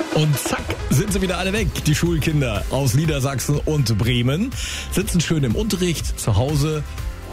Und zack, sind sie wieder alle weg. Die Schulkinder aus Niedersachsen und Bremen sitzen schön im Unterricht, zu Hause.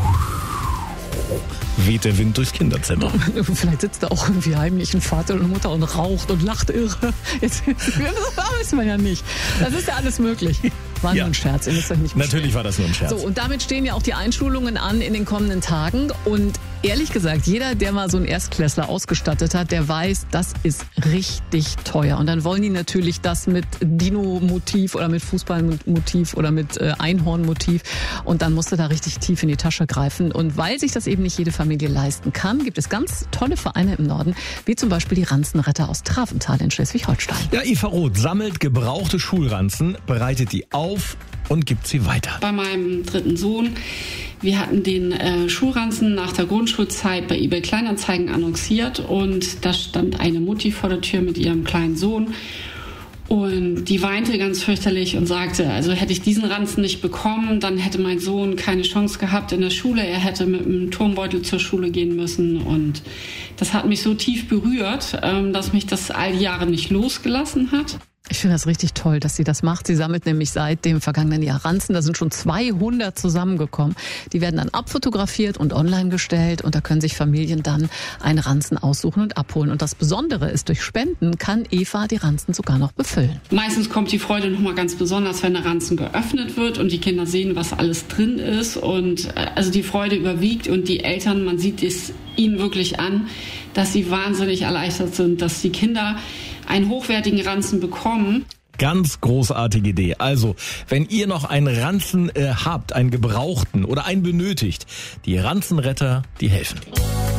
Weht der Wind durchs Kinderzimmer. Vielleicht sitzt da auch irgendwie heimlich ein Vater oder Mutter und raucht und lacht irre. Jetzt weiß man ja nicht. Das ist ja alles möglich. War nur ein Scherz, ihr müsst euch nicht beschweren. Natürlich war das nur ein Scherz. So, und damit stehen ja auch die Einschulungen an in den kommenden Tagen. Und ehrlich gesagt, jeder, der mal so einen Erstklässler ausgestattet hat, der weiß, das ist richtig teuer. Und dann wollen die natürlich das mit Dino-Motiv oder mit Fußball-Motiv oder mit Einhorn-Motiv. Und dann musst du da richtig tief in die Tasche greifen. Und weil sich das eben nicht jede Familie leisten kann, gibt es ganz tolle Vereine im Norden, wie zum Beispiel die Ranzenretter aus Traventhal in Schleswig-Holstein. Ja, Eva Roth sammelt gebrauchte Schulranzen, bereitet die auf und gibt sie weiter. Bei meinem dritten Sohn, wir hatten den Schulranzen nach der Grundschulzeit bei eBay Kleinanzeigen annonciert und da stand eine Mutti vor der Tür mit ihrem kleinen Sohn und die weinte ganz fürchterlich und sagte, also hätte ich diesen Ranzen nicht bekommen, dann hätte mein Sohn keine Chance gehabt in der Schule, er hätte mit einem Turmbeutel zur Schule gehen müssen und das hat mich so tief berührt, dass mich das all die Jahre nicht losgelassen hat. Ich finde das richtig toll, dass sie das macht. Sie sammelt nämlich seit dem vergangenen Jahr Ranzen. Da sind schon 200 zusammengekommen. Die werden dann abfotografiert und online gestellt und da können sich Familien dann einen Ranzen aussuchen und abholen. Und das Besondere ist, durch Spenden kann Eva die Ranzen sogar noch befüllen. Meistens kommt die Freude nochmal ganz besonders, wenn der Ranzen geöffnet wird und die Kinder sehen, was alles drin ist. Und also die Freude überwiegt und die Eltern, man sieht es ihnen wirklich an, dass sie wahnsinnig erleichtert sind, dass die Kinder einen hochwertigen Ranzen bekommen. Ganz großartige Idee. Also, wenn ihr noch einen Ranzen habt, einen gebrauchten oder einen benötigt, die Ranzenretter, die helfen.